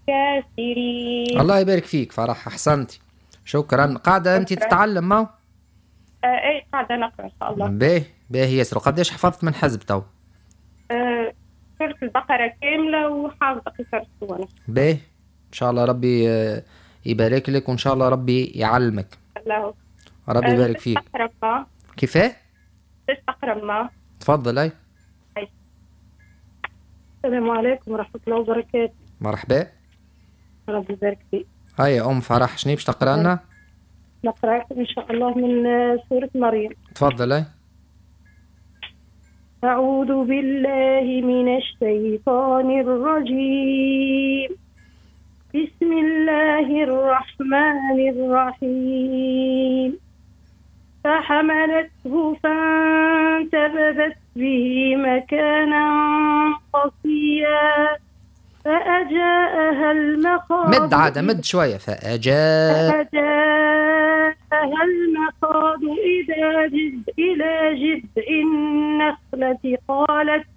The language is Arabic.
الكافرين. الله يبارك فيك فرح، أحسنتي، شكرا. قاعدة أنت شكرا. تتعلم ما؟ أي قاعدة نقرأ إن شاء الله. باهي باهي ياسر. وقداش حفظت من حزب تو؟ سورة البقرة كاملة وحافظة قصر السور. باهي إن شاء الله ربي يبارك لك، وإن شاء الله ربي يعلمك. الله. ربي يبارك نجلس فيك. تقرأ ما. كيفاه؟ تقرأ ما. تفضل. أي السلام عليكم ورحمة الله وبركاته. مرحبا. ربي يبارك فيك. هيا أم فرح، شنو باش تقرا لنا؟ نقرأ إن شاء الله من سورة مريم. تفضل. أي أعوذ بالله من الشيطان الرجيم. بسم الله الرحمن الرحيم. فحملته فانتبذت به مكانا قصيا فأجاءها المخاض. مد عادة، مد شوية. فأجاءها المخاض إلى جذع النخلة